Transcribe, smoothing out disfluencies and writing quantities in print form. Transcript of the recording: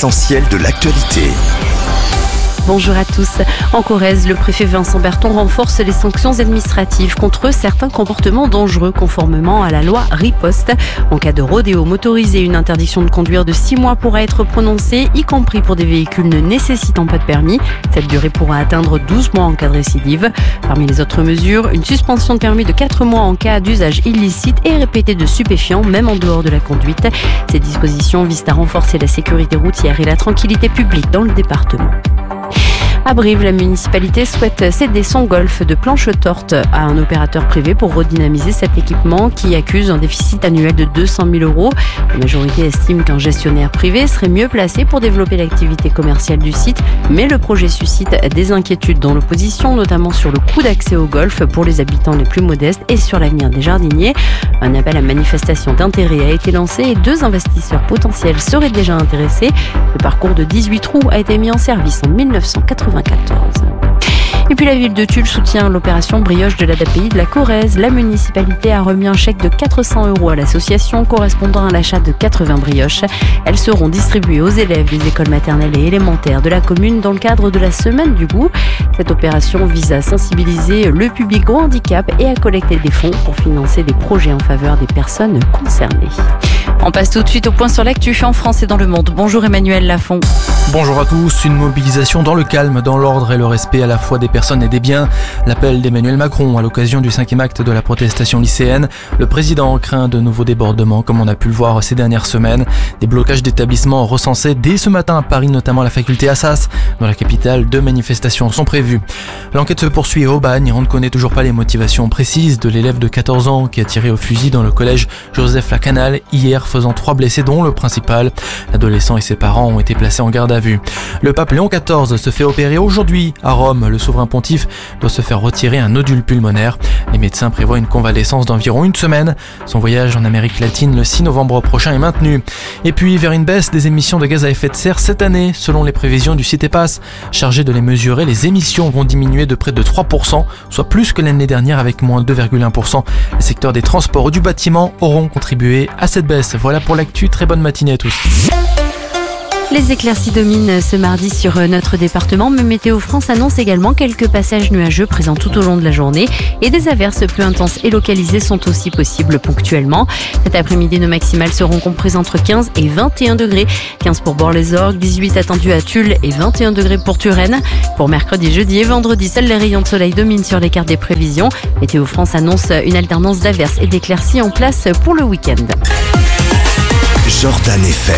l'essentiel de l'actualité. Bonjour à tous. En Corrèze, le préfet Vincent Berton renforce les sanctions administratives contre certains comportements dangereux conformément à la loi Riposte. En cas de rodéo motorisé, une interdiction de conduire de 6 mois pourra être prononcée, y compris pour des véhicules ne nécessitant pas de permis. Cette durée pourra atteindre 12 mois en cas de récidive. Parmi les autres mesures, une suspension de permis de 4 mois en cas d'usage illicite et répété de stupéfiants, même en dehors de la conduite. Ces dispositions visent à renforcer la sécurité routière et la tranquillité publique dans le département. À Brive, la municipalité souhaite céder son golf de planche torte à un opérateur privé pour redynamiser cet équipement qui accuse un déficit annuel de 200 000 €. La majorité estime qu'un gestionnaire privé serait mieux placé pour développer l'activité commerciale du site, mais le projet suscite des inquiétudes dans l'opposition, notamment sur le coût d'accès au golf pour les habitants les plus modestes et sur l'avenir des jardiniers. Un appel à manifestation d'intérêt a été lancé et 2 investisseurs potentiels seraient déjà intéressés. Le parcours de 18 trous a été mis en service en 1994. Et puis la ville de Tulle soutient l'opération Brioche de l'ADAPI de la Corrèze. La municipalité a remis un chèque de 400 € à l'association correspondant à l'achat de 80 brioches. Elles seront distribuées aux élèves des écoles maternelles et élémentaires de la commune dans le cadre de la semaine du goût. Cette opération vise à sensibiliser le public au handicap et à collecter des fonds pour financer des projets en faveur des personnes concernées. On passe tout de suite au point sur l'actu en France et dans le monde. Bonjour Emmanuel Lafont. Bonjour à tous. Une mobilisation dans le calme, dans l'ordre et le respect à la fois des personnes et des biens. L'appel d'Emmanuel Macron à l'occasion du 5e acte de la protestation lycéenne. Le président craint de nouveaux débordements comme on a pu le voir ces dernières semaines. Des blocages d'établissements recensés dès ce matin à Paris, notamment à la faculté Assas. Dans la capitale, 2 manifestations sont prévues. L'enquête se poursuit à Aubagne. On ne connaît toujours pas les motivations précises de l'élève de 14 ans qui a tiré au fusil dans le collège Joseph Lacanal hier, faisant 3 blessés dont le principal. L'adolescent et ses parents ont été placés en garde à vue. Le pape Léon XIV se fait opérer aujourd'hui à Rome. Le souverain pontife doit se faire retirer un nodule pulmonaire. Les médecins prévoient une convalescence d'environ 1 semaine. Son voyage en Amérique latine le 6 novembre prochain est maintenu. Et puis vers une baisse des émissions de gaz à effet de serre cette année, selon les prévisions du CITEPAS. Chargé de les mesurer, les émissions vont diminuer de près de 3%, soit plus que l'année dernière avec moins 2,1%. Les secteurs des transports ou du bâtiment auront contribué à cette baisse. Voilà pour l'actu, très bonne matinée à tous. Les éclaircies dominent ce mardi sur notre département, mais Météo France annonce également quelques passages nuageux présents tout au long de la journée et des averses peu intenses et localisées sont aussi possibles ponctuellement. Cet après-midi, nos maximales seront comprises entre 15 et 21 degrés. 15 pour Bord-les-Orgues, 18 attendus à Tulle et 21 degrés pour Turenne. Pour mercredi, jeudi et vendredi, seuls les rayons de soleil dominent sur les cartes des prévisions. Météo France annonce une alternance d'averses et d'éclaircies en place pour le week-end. Jordan FM.